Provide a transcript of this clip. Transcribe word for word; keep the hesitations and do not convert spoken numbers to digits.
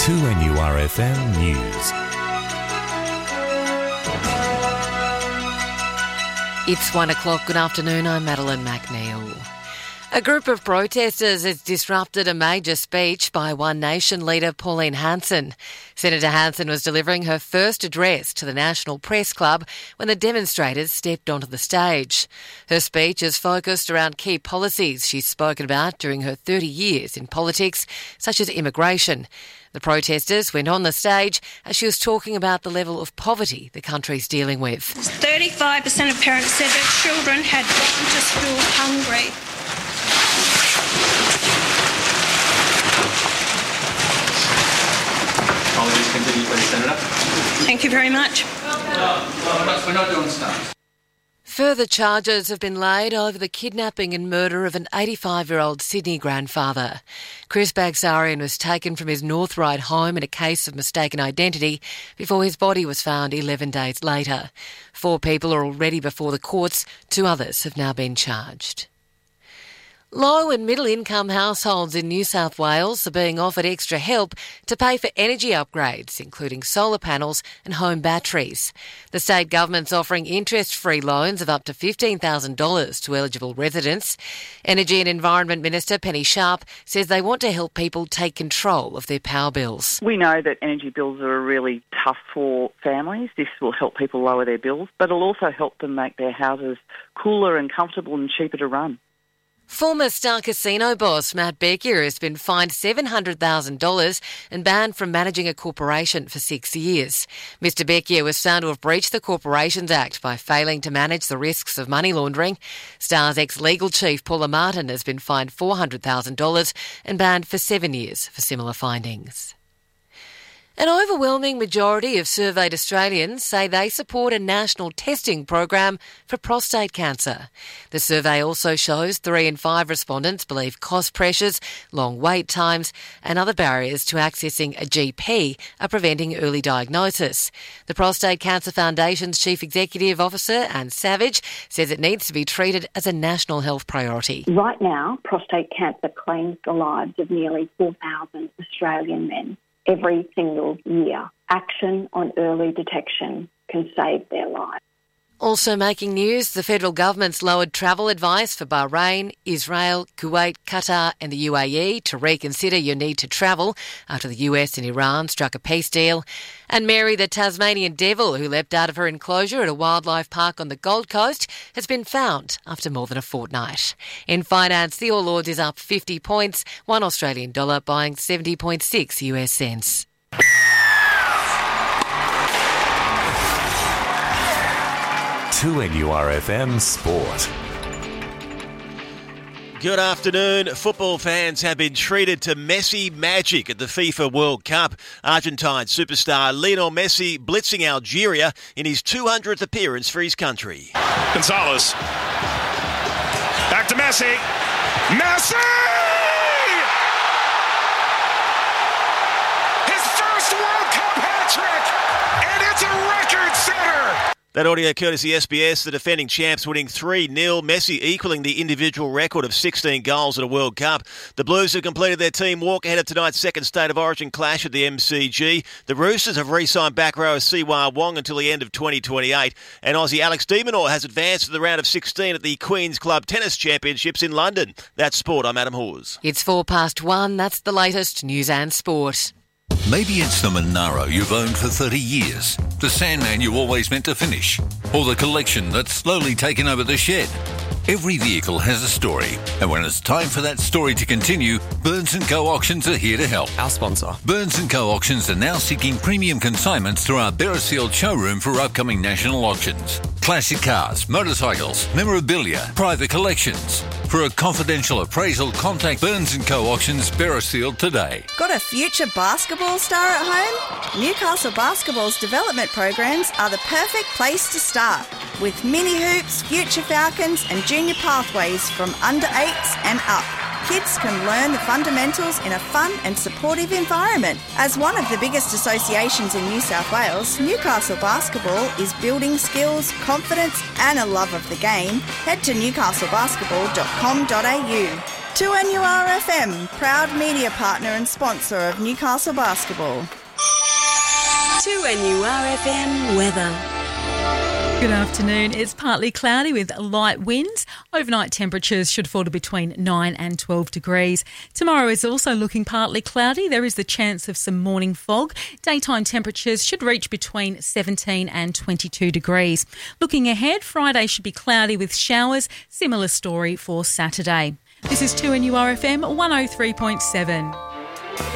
two N U R F M News. It's one o'clock. Good afternoon. I'm Madeline McNeil. A group of protesters has disrupted a major speech by One Nation leader Pauline Hanson. Senator Hanson was delivering her first address to the National Press Club when the demonstrators stepped onto the stage. Her speech is focused around key policies she's spoken about during her thirty years in politics, such as immigration. The protesters went on the stage as she was talking about the level of poverty the country's dealing with. thirty-five percent of parents said their children had gone to school hungry. Apologies, continue please, Senator. Thank you very much. No, we're not doing stuff. Further charges have been laid over the kidnapping and murder of an eighty-five-year-old Sydney grandfather. Chris Bagsarian was taken from his North Ryde home in a case of mistaken identity before his body was found eleven days later. Four people are already before the courts. Two others have now been charged. Low and middle income households in New South Wales are being offered extra help to pay for energy upgrades, including solar panels and home batteries. The state government's offering interest-free loans of up to fifteen thousand dollars to eligible residents. Energy and Environment Minister Penny Sharp says they want to help people take control of their power bills. We know that energy bills are really tough for families. This will help people lower their bills, but it'll also help them make their houses cooler and comfortable and cheaper to run. Former Star Casino boss Matt Beckier has been fined seven hundred thousand dollars and banned from managing a corporation for six years. Mister Beckier was found to have breached the Corporations Act by failing to manage the risks of money laundering. Star's ex-legal chief Paula Martin has been fined four hundred thousand dollars and banned for seven years for similar findings. An overwhelming majority of surveyed Australians say they support a national testing program for prostate cancer. The survey also shows three in five respondents believe cost pressures, long wait times and other barriers to accessing a G P are preventing early diagnosis. The Prostate Cancer Foundation's Chief Executive Officer, Anne Savage, says it needs to be treated as a national health priority. Right now, prostate cancer claims the lives of nearly four thousand Australian men every single year. Action on early detection can save their lives. Also making news, the federal government's lowered travel advice for Bahrain, Israel, Kuwait, Qatar and the U A E to reconsider your need to travel after the U S and Iran struck a peace deal. And Mary, the Tasmanian devil who leapt out of her enclosure at a wildlife park on the Gold Coast, has been found after more than a fortnight. In finance, the All Ords is up fifty points, one Australian dollar buying seventy point six U S cents. two N U R F M Sport. Good afternoon. Football fans have been treated to Messi magic at the FIFA World Cup. Argentine superstar Lionel Messi blitzing Algeria in his two hundredth appearance for his country. Gonzalez. Back to Messi. Messi! His first World Cup hat-trick, and it's a record setter. That audio courtesy S B S, the defending champs winning three nil, Messi equalling the individual record of sixteen goals at a World Cup. The Blues have completed their team walk ahead of tonight's second State of Origin clash at the M C G. The Roosters have re-signed back rower Siwa Wong until the end of twenty twenty-eight. And Aussie Alex de Minaur has advanced to the round of sixteen at the Queen's Club Tennis Championships in London. That's sport. I'm Adam Hawes. It's four past one. That's the latest news and sport. Maybe it's the Monaro you've owned for thirty years, the Sandman you always meant to finish, or the collection that's slowly taken over the shed. Every vehicle has a story, and when it's time for that story to continue, Burns and Co Auctions are here to help. Our sponsor. Burns and Co Auctions are now seeking premium consignments through our Beresfield showroom for upcoming national auctions. Classic cars, motorcycles, memorabilia, private collections. For a confidential appraisal, contact Burns and Co Auctions Beresfield today. Got a future basketball star at home? Newcastle Basketball's development programs are the perfect place to start. With mini hoops, future Falcons and junior pathways from under eights and up. Kids can learn the fundamentals in a fun and supportive environment. As one of the biggest associations in New South Wales, Newcastle Basketball is building skills, confidence and a love of the game. Head to newcastle basketball dot com dot a u. two N U R F M, proud media partner and sponsor of Newcastle Basketball. two N U R F M weather. Good afternoon. It's partly cloudy with light winds. Overnight temperatures should fall to between nine and twelve degrees. Tomorrow is also looking partly cloudy. There is the chance of some morning fog. Daytime temperatures should reach between seventeen and twenty-two degrees. Looking ahead, Friday should be cloudy with showers. Similar story for Saturday. This is two N U R F M one oh three point seven.